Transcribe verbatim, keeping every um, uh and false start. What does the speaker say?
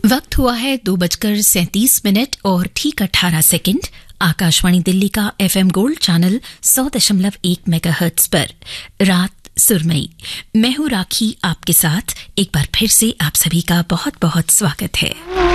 वक्त हुआ है दो बजकर सैंतीस मिनट और ठीक अठारह सेकंड। आकाशवाणी दिल्ली का एफएम गोल्ड चैनल सौ दशमलव एक मेगाहर्ट्ज पर रात सुरमई। मैं हूं राखी, आपके साथ एक बार फिर से आप सभी का बहुत बहुत स्वागत है।